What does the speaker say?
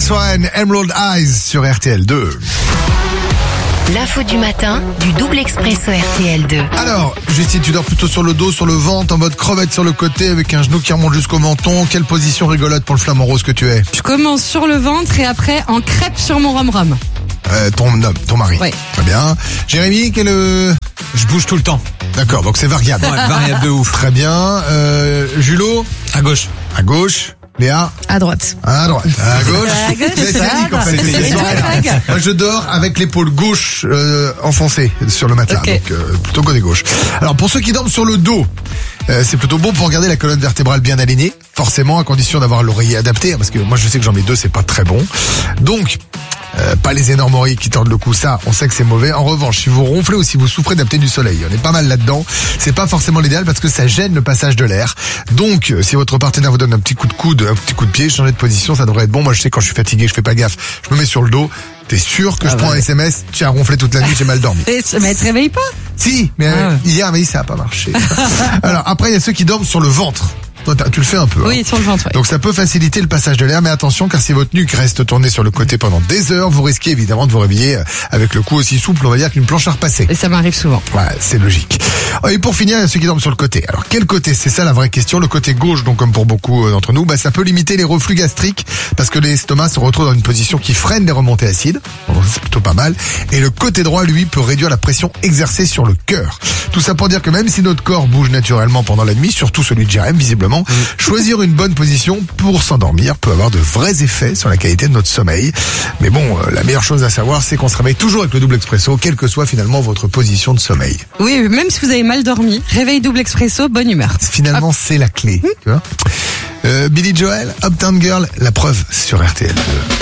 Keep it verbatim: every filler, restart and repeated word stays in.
Alex Warren, Emerald Eyes sur R T L deux. L'info du matin du double expresso R T L deux. Alors, Justine, tu dors plutôt sur le dos, sur le ventre, en mode crevette sur le côté, avec un genou qui remonte jusqu'au menton. Quelle position rigolote pour le flamant rose que tu es? Je commence sur le ventre et après en crêpe sur mon rhum-rhum. euh, Ton homme, ton mari. Oui. Très bien. Jérémy, quel... Euh... Je bouge tout le temps. D'accord, donc c'est variable. Ouais, variable de ouf. Très bien. Euh, Julot? À gauche. À gauche. Léa? À droite. À droite. À gauche. À gauche, C'est ça technique, en va. fait. C'est C'est une question vague. claire. Moi, je dors avec l'épaule gauche euh, enfoncée sur le matelas. Okay. Donc, euh, plutôt côté gauche. Alors, pour ceux qui dorment sur le dos, euh, c'est plutôt bon pour garder la colonne vertébrale bien alignée. Forcément, à condition d'avoir l'oreiller adapté. Parce que moi, je sais que j'en mets deux, c'est pas très bon. Donc... Euh, pas les énormes oreilles qui tordent le cou, ça, on sait que c'est mauvais. En revanche, si vous ronflez ou si vous souffrez d'apnée du soleil, on est pas mal là-dedans. C'est pas forcément l'idéal parce que ça gêne le passage de l'air. Donc, euh, si votre partenaire vous donne un petit coup de coude, un petit coup de pied, changer de position, ça devrait être bon. Moi, je sais quand je suis fatigué, je fais pas gaffe, je me mets sur le dos. T'es sûr que Ah je ouais. prends un S M S, tu as ronflé toute la nuit, j'ai mal dormi. Et, mais elle te réveille pas? Si, mais euh, Ah ouais. hier, mais ça a pas marché. Alors, après, il y a ceux qui dorment sur le ventre. Toi, t'as- tu le fais un peu. hein. Oui, sur le ventre, ouais. Donc ça peut faciliter le passage de l'air, mais attention car si votre nuque reste tournée sur le côté pendant des heures, vous risquez évidemment de vous réveiller avec le cou aussi souple, on va dire, qu'une planche à repasser. Et ça m'arrive souvent. Ouais, c'est logique. Et pour finir, il y a ceux qui dorment sur le côté. Alors quel côté? C'est ça la vraie question. Le côté gauche, donc comme pour beaucoup euh, d'entre nous, bah, ça peut limiter les reflux gastriques parce que l'estomac se retrouve dans une position qui freine les remontées acides. Bon, c'est plutôt pas mal. Et le côté droit, lui, peut réduire la pression exercée sur le cœur. Tout ça pour dire que même si notre corps bouge naturellement pendant la nuit, surtout celui de Jérém, visiblement, choisir une bonne position pour s'endormir peut avoir de vrais effets sur la qualité de notre sommeil. Mais bon, euh, la meilleure chose à savoir, c'est qu'on se réveille toujours avec le double expresso, quelle que soit finalement votre position de sommeil. Oui, même si vous avez mal dormi, réveil double expresso, bonne humeur. Finalement, c'est la clé. Tu vois euh, Billy Joel, Uptown Girl, la preuve sur R T L deux.